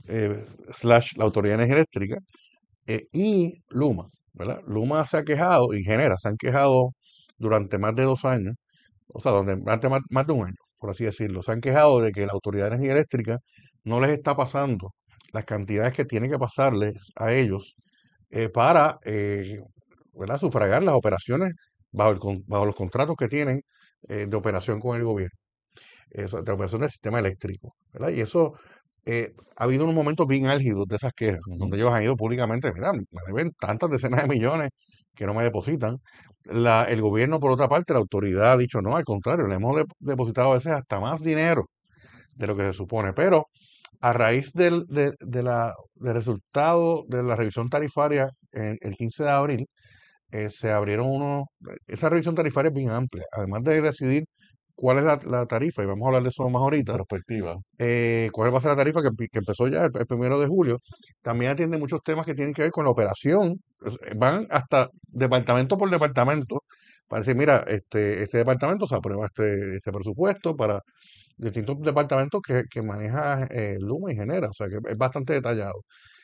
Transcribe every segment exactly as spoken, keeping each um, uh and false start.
eh, slash la Autoridad de Energía Eléctrica, eh, y Luma, ¿verdad? Luma se ha quejado y Genera se han quejado durante más de dos años, o sea, donde, durante más, más de un año, por así decirlo, se han quejado de que la Autoridad de Energía Eléctrica no les está pasando las cantidades que tiene que pasarles a ellos eh, para eh, ¿verdad? Sufragar las operaciones bajo, el con- bajo los contratos que tienen eh, de operación con el gobierno, eso, de operación del sistema eléctrico, ¿verdad? Y eso eh, ha habido unos momentos bien álgidos de esas quejas, Ujú. donde ellos han ido públicamente, mira, me deben tantas decenas de millones que no me depositan. La, el gobierno, por otra parte, la autoridad ha dicho, no, al contrario, le hemos de- depositado a veces hasta más dinero de lo que se supone, pero a raíz del, de, de la, del resultado de la revisión tarifaria en, el quince de abril, eh, se abrieron unos, esa revisión tarifaria es bien amplia, además de decidir cuál es la, la tarifa, y vamos a hablar de eso más ahorita, Perspectiva. eh, cuál va a ser la tarifa que, empi- que empezó ya el, el primero de julio, también atiende muchos temas que tienen que ver con la operación, es- van hasta departamento por departamento, para decir, mira, este, este departamento se aprueba este, este presupuesto para distintos departamentos que, que maneja eh, Luma y Genera, o sea que es bastante detallado.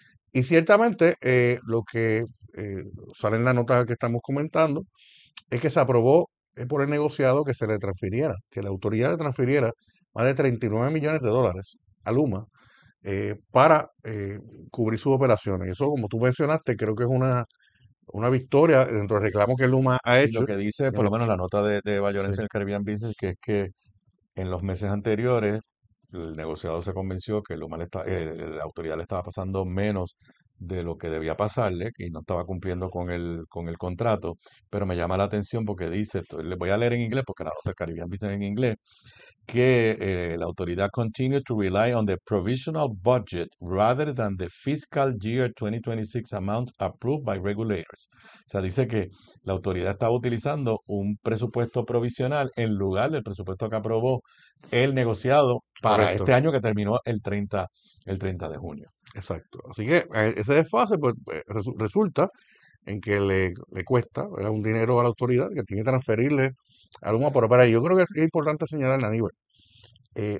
Y ciertamente eh, lo que eh, sale en la nota que estamos comentando es que se aprobó eh, por el negociado que se le transfiriera, que la autoridad le transfiriera más de treinta y nueve millones de dólares a Luma eh, para eh, cubrir sus operaciones. Eso, como tú mencionaste, creo que es una, una victoria dentro del reclamo que Luma ha Y lo hecho. que dice, En por lo los- menos la nota de, de sí, Bayonets en el Caribbean Business, que es que en los meses anteriores, el negociador se convenció que Luma le está- eh, la autoridad le estaba pasando menos de lo que debía pasarle y no estaba cumpliendo con el, con el contrato. Pero me llama la atención porque dice, esto, le voy a leer en inglés porque la nota del Caribbean Business es en inglés, que eh, la autoridad continue to rely on the provisional budget rather than the fiscal year twenty twenty-six amount approved by regulators. O sea, dice que la autoridad estaba utilizando un presupuesto provisional en lugar del presupuesto que aprobó el negociado para correcto, este año que terminó el treinta, el treinta de junio. exacto. Así que eh, ese desfase pues, eh, resu- resulta en que le, le cuesta, ¿verdad? Un dinero a la autoridad que tiene que transferirle a Luma por operar. Y yo creo que es importante señalar, Aníbal, eh,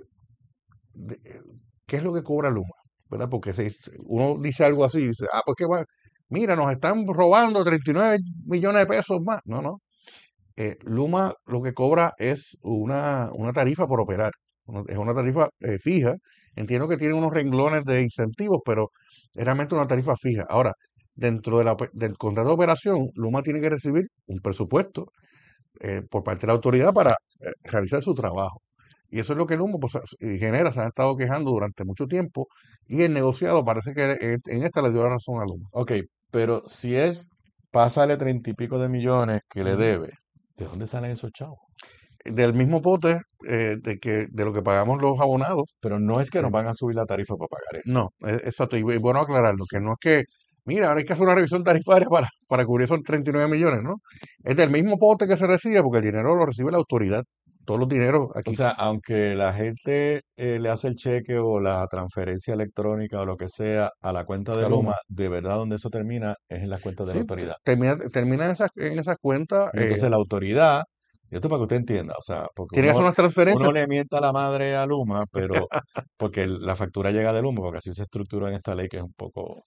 de- eh, ¿qué es lo que cobra Luma? ¿Verdad? Porque si uno dice algo así, dice, ah, pues que va, mira, nos están robando treinta y nueve millones de pesos más. No, no. Eh, Luma lo que cobra es una, una tarifa por operar. Una- Es una tarifa eh, fija. Entiendo que tiene unos renglones de incentivos, pero es realmente una tarifa fija. Ahora, dentro de la ope- del contrato de operación, Luma tiene que recibir un presupuesto eh, por parte de la autoridad para eh, realizar su trabajo. Y eso es lo que el humo pues, y genera, se han estado quejando durante mucho tiempo y el negociado parece que eh, en esta le dio la razón al humo. Ok, pero si es, pásale treinta y pico de millones que le Ujú. debe, ¿de dónde salen esos chavos? Del mismo pote eh, de, que, de lo que pagamos los abonados. Pero no es que Sí. nos van a subir la tarifa para pagar eso. No, eh, exacto. Y, y bueno aclararlo, que no es que, mira, ahora hay que hacer una revisión tarifaria para, para cubrir esos treinta y nueve millones, ¿no? Es del mismo pote que se recibe porque el dinero lo recibe la autoridad. Todos los dineros O aquí. sea, aunque la gente eh, le hace el cheque o la transferencia electrónica o lo que sea a la cuenta de A Luma, Luma. de verdad donde eso termina es en las cuentas de la Sí, te- autoridad. termina, termina en esas, en esas cuentas. Y eh, entonces la autoridad, y esto para que usted entienda, o sea, porque tiene que hacer uno, unas uno transferencias. le mienta a la madre a Luma, pero porque el- la factura llega de Luma, porque así se estructura en esta ley que es un poco...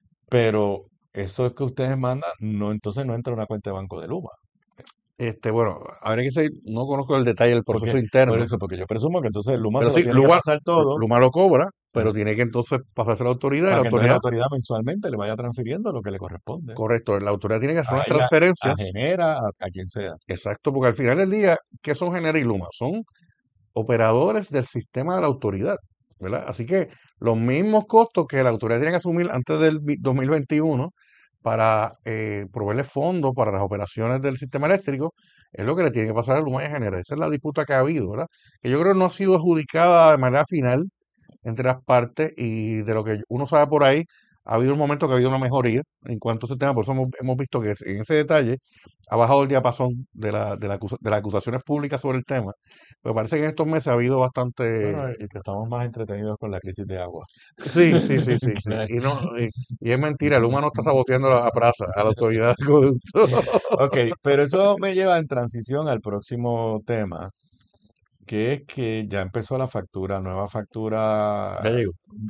Pero eso es que ustedes mandan, no, entonces no entra en una cuenta de banco de Luma. Este, bueno, habría que seguir, no conozco el detalle del Porque, proceso por interno, eso, porque yo presumo que entonces Luma pero se lo sí, tiene que Luma, pasar todo. Luma lo cobra, pero Ajá. tiene que entonces pasarse a la autoridad y la Para que entonces la autoridad, autoridad mensualmente le vaya transfiriendo lo que le corresponde. correcto, la autoridad tiene que hacer A unas ella, a transferencias, Genera, a, a quien sea. exacto, porque al final del día, ¿qué son Genera y Luma? Son operadores del sistema de la autoridad, ¿verdad? Así que los mismos costos que la autoridad tiene que asumir antes del vi- dos mil veintiuno para eh, proveerle fondos para las operaciones del sistema eléctrico, es lo que le tiene que pasar a Luma y a Genera. Esa es la disputa que ha habido, ¿verdad? Que yo creo que no ha sido adjudicada de manera final entre las partes y de lo que uno sabe por ahí, ha habido un momento que ha habido una mejoría en cuanto a ese tema, por eso hemos, hemos visto que en ese detalle ha bajado el diapasón de, la, de, la acusa- de las acusaciones públicas sobre el tema, pero parece que en estos meses ha habido bastante... Bueno, y que estamos más entretenidos con la crisis de agua. Sí, sí, sí, sí, sí. Que- Y, no, y, y es mentira, el humano está saboteando a la plaza, a la autoridad de acueducto. Ok, pero eso me lleva en transición al próximo tema, que es que ya empezó la factura, nueva factura Ya llegó.